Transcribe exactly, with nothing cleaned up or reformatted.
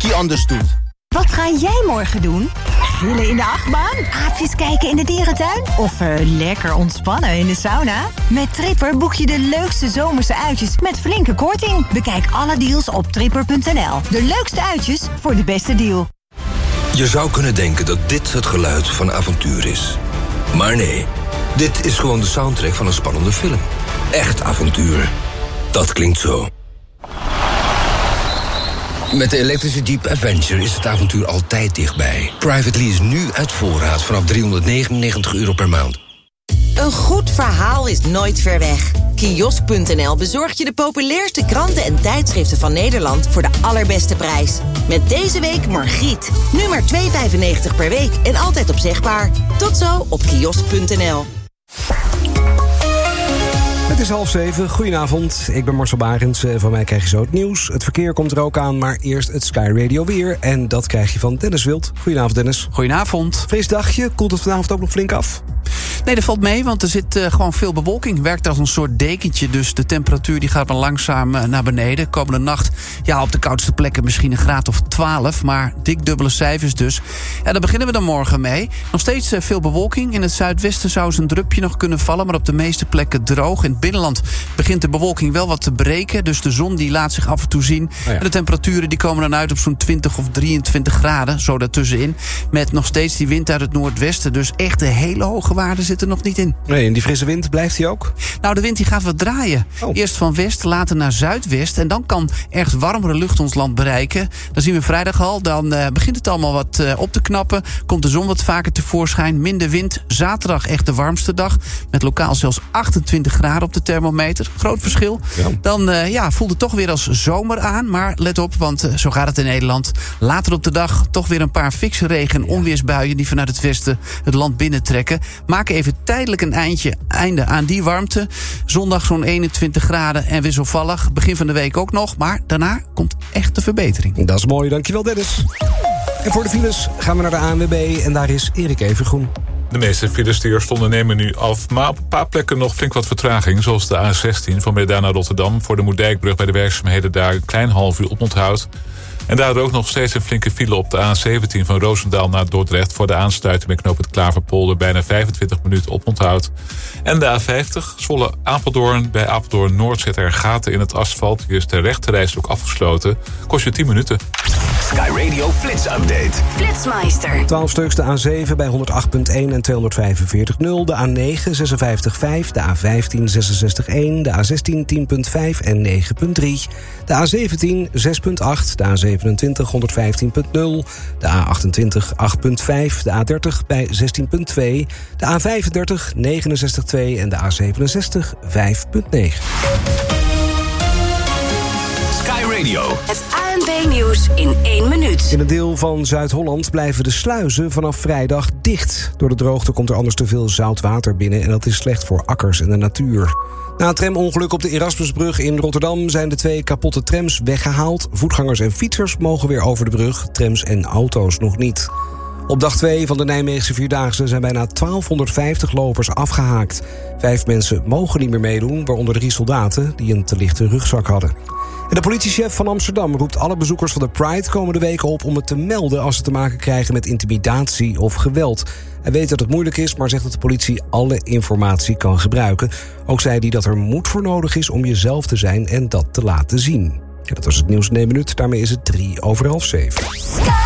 tikkie anders doet. Wat ga jij morgen doen? Grillen in de achtbaan? Aapjes kijken in de dierentuin? Of uh, lekker ontspannen in de sauna? Met Tripper boek je de leukste zomerse uitjes met flinke korting. Bekijk alle deals op tripper punt n l. De leukste uitjes voor de beste deal. Je zou kunnen denken dat dit het geluid van avontuur is. Maar nee, dit is gewoon de soundtrack van een spannende film. Echt avontuur. Dat klinkt zo. Met de elektrische Jeep Avenger is het avontuur altijd dichtbij. Private lease nu uit voorraad vanaf driehonderdnegenennegentig euro per maand. Een goed verhaal is nooit ver weg. Kiosk punt n l bezorgt je de populairste kranten en tijdschriften van Nederland voor de allerbeste prijs. Met deze week Margriet. Nu maar twee euro vijfennegentig per week en altijd opzegbaar. Tot zo op kiosk punt n l. Het is half zeven. Goedenavond. Ik ben Marcel Barends. Van mij krijg je zo het nieuws. Het verkeer komt er ook aan, maar eerst het Sky Radio weer. En dat krijg je van Dennis Wild. Goedenavond, Dennis. Goedenavond. Fris dagje. Koelt het vanavond ook nog flink af? Nee, dat valt mee, want er zit uh, gewoon veel bewolking. Werkt als een soort dekentje, dus de temperatuur die gaat maar langzaam uh, naar beneden. Komende nacht, ja, op de koudste plekken misschien een graad of twaalf... maar dik dubbele cijfers dus. Ja, daar beginnen we dan morgen mee. Nog steeds uh, veel bewolking. In het zuidwesten zou eens een drupje nog kunnen vallen... maar op de meeste plekken droog. In het binnenland begint de bewolking wel wat te breken... dus de zon die laat zich af en toe zien. Oh ja. En de temperaturen die komen dan uit op zo'n twintig of drieëntwintig graden... zo daartussenin, met nog steeds die wind uit het noordwesten. Dus echt de hele hoge waarden zit er nog niet in. Nee, en die frisse wind, blijft die ook? Nou, de wind die gaat wat draaien. Oh. Eerst van west, later naar zuidwest. En dan kan echt warmere lucht ons land bereiken. Dan zien we vrijdag al. Dan uh, begint het allemaal wat uh, op te knappen. Komt de zon wat vaker tevoorschijn. Minder wind. Zaterdag echt de warmste dag. Met lokaal zelfs achtentwintig graden op de thermometer. Groot verschil. Ja. Dan uh, ja, voelt het toch weer als zomer aan. Maar let op, want uh, zo gaat het in Nederland. Later op de dag toch weer een paar fikse regen- en onweersbuien... die vanuit het westen het land binnentrekken. Maken even tijdelijk een eindje, einde aan die warmte. Zondag zo'n eenentwintig graden en wisselvallig. Begin van de week ook nog, maar daarna komt echt de verbetering. Dat is mooi, dankjewel Dennis. En voor de files gaan we naar de A N W B en daar is Erik Evengroen. De meeste files die er stonden nemen nu af, maar op een paar plekken nog flink wat vertraging. Zoals de A zestien van Breda naar Rotterdam. Voor de Moerdijkbrug bij de werkzaamheden daar een klein half uur oponthoud. En daardoor ook nog steeds een flinke file op de A zeventien van Roosendaal naar Dordrecht... voor de aansluiting met knooppunt Klaverpolder bijna vijfentwintig minuten oponthoud. En de A vijftig, Zwolle-Apeldoorn. Bij Apeldoorn-Noord zit er gaten in het asfalt. Hier is de rechterreis ook afgesloten. Kost je tien minuten. Sky Radio Flits Update. Flitsmeister. twaalf stuks de A zeven bij honderdacht komma één en tweehonderdvijfenveertig komma nul. De A negen zesenvijftig komma vijf. De A vijftien zesenzestig komma één. De A zestien tien komma vijf en negen komma drie. De A zeventien zes komma acht. De A zevenentwintig honderdvijftien komma nul. De A achtentwintig acht komma vijf. De A dertig bij zestien komma twee. De A vijfendertig negenenzestig komma twee. En de A zevenenzestig vijf komma negen. Sky Radio. Het A N B-nieuws in één minuut. In een deel van Zuid-Holland blijven de sluizen vanaf vrijdag dicht. Door de droogte komt er anders te veel zout water binnen... en dat is slecht voor akkers en de natuur. Na een tramongeluk op de Erasmusbrug in Rotterdam... zijn de twee kapotte trams weggehaald. Voetgangers en fietsers mogen weer over de brug. Trams en auto's nog niet. Op dag twee van de Nijmeegse Vierdaagse zijn bijna twaalfhonderdvijftig lopers afgehaakt. Vijf mensen mogen niet meer meedoen, waaronder drie soldaten... die een te lichte rugzak hadden. En de politiechef van Amsterdam roept alle bezoekers van de Pride komende weken op... om het te melden als ze te maken krijgen met intimidatie of geweld. Hij weet dat het moeilijk is, maar zegt dat de politie alle informatie kan gebruiken. Ook zei hij dat er moed voor nodig is om jezelf te zijn en dat te laten zien. Ja, dat was het nieuws in één minuut. Daarmee is het drie over half zeven.